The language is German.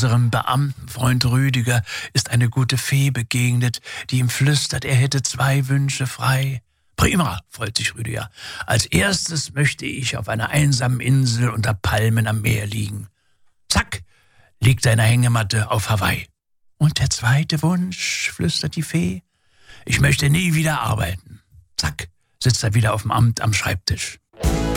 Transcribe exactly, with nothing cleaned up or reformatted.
Unserem Beamtenfreund Rüdiger ist eine gute Fee begegnet, die ihm flüstert, er hätte zwei Wünsche frei. Prima, freut sich Rüdiger. Als erstes möchte ich auf einer einsamen Insel unter Palmen am Meer liegen. Zack, liegt seine Hängematte auf Hawaii. Und der zweite Wunsch, flüstert die Fee, ich möchte nie wieder arbeiten. Zack, sitzt er wieder auf dem Amt am Schreibtisch.